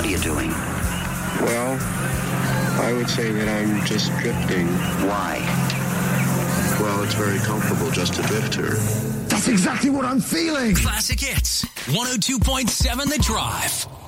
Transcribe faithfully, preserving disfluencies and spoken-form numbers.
What are you doing? Well, I would say that I'm just drifting. Why? Well, it's very comfortable just to drift here. That's exactly what I'm feeling. Classic Hits, one oh two point seven The Drive.